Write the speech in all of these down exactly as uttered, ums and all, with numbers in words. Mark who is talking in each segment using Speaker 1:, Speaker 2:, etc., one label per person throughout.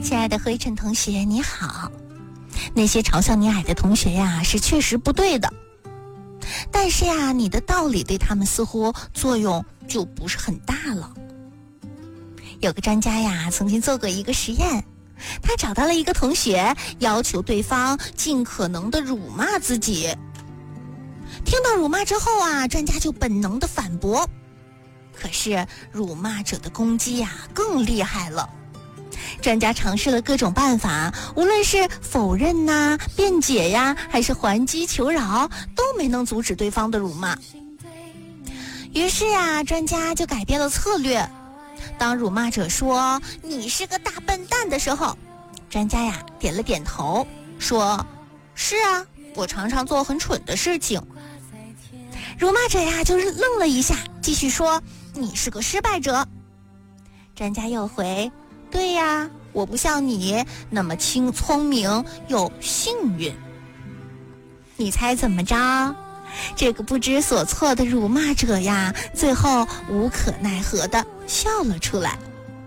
Speaker 1: 亲爱的灰尘同学你好，那些嘲笑你矮的同学呀是确实不对的，但是呀你的道理对他们似乎作用就不是很大了。有个专家呀曾经做过一个实验，他找到了一个同学，要求对方尽可能的辱骂自己。听到辱骂之后啊，专家就本能的反驳，可是辱骂者的攻击呀更厉害了。专家尝试了各种办法，无论是否认呐、辩解呀，还是还击求饶，都没能阻止对方的辱骂。于是呀，专家就改变了策略。当辱骂者说你是个大笨蛋的时候，专家呀点了点头，说是啊，我常常做很蠢的事情。辱骂者呀就是愣了一下，继续说你是个失败者。专家又回，对呀，我不像你那么轻聪明又幸运。你猜怎么着？这个不知所措的辱骂者呀，最后无可奈何地笑了出来。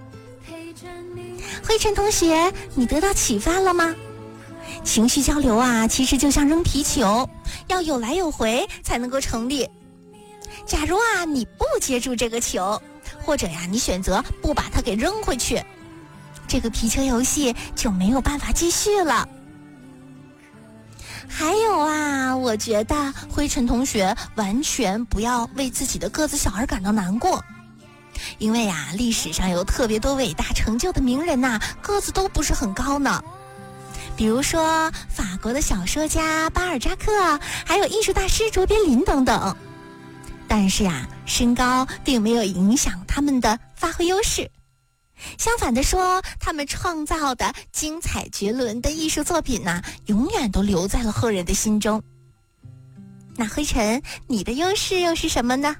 Speaker 1: 灰尘同学，你得到启发了吗？情绪交流啊，其实就像扔皮球，要有来有回才能够成立。假如啊，你不接住这个球，或者呀，你选择不把它给扔回去，这个皮球游戏就没有办法继续了。还有啊，我觉得灰尘同学完全不要为自己的个子小而感到难过，因为啊，历史上有特别多伟大成就的名人呐、啊，个子都不是很高呢。比如说法国的小说家巴尔扎克，还有艺术大师卓别林等等。但是呀，身高并没有影响他们的发挥优势。相反的说，他们创造的精彩绝伦的艺术作品呢、啊，永远都留在了后人的心中。那灰尘，你的优势又是什么呢？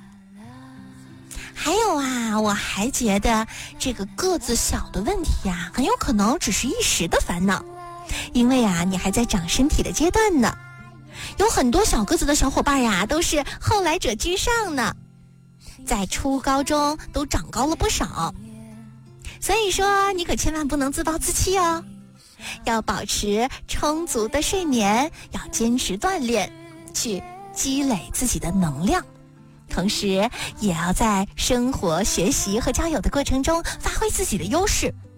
Speaker 1: 还有啊，我还觉得这个个子小的问题呀、啊，很有可能只是一时的烦恼，因为啊，你还在长身体的阶段呢。有很多小个子的小伙伴呀，都是后来者居上呢，在初高中都长高了不少。所以说你可千万不能自暴自弃哦，要保持充足的睡眠，要坚持锻炼，去积累自己的能量，同时也要在生活、学习和交友的过程中发挥自己的优势，